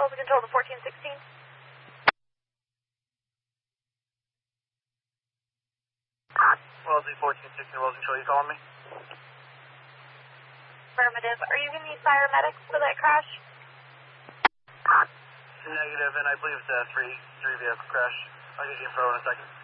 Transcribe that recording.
Wells Control to 1416. Wellesley 1416, Wells Control, you calling me? Affirmative. Are you going to need paramedics for that crash? Negative, and I believe it's a three vehicle crash. I'll get you info in a second.